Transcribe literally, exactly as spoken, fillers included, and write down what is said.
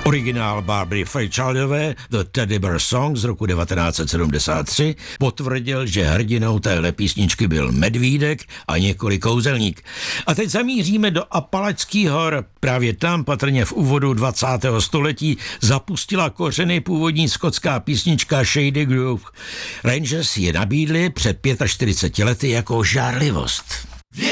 Originál Barbary Fairchildové The Teddy Bear Song z roku devatenáct set sedmdesát tři potvrdil, že hrdinou téhle písničky byl medvídek a několik kouzelník. A teď zamíříme do Apalačských hor. Právě tam patrně v úvodu dvacátého století zapustila kořeny původní skotská písnička Shady Grove. Rangers je nabídli před čtyřiceti pěti lety jako žárlivost.